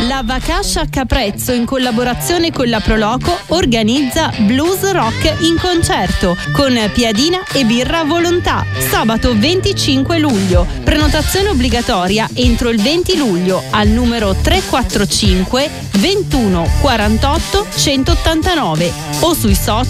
La Vacascia a Caprezzo, in collaborazione con la Proloco, organizza Blues Rock in concerto con piadina e birra a volontà, sabato 25 luglio. Prenotazione obbligatoria entro il 20 luglio al numero 345 21 48 189 o sui social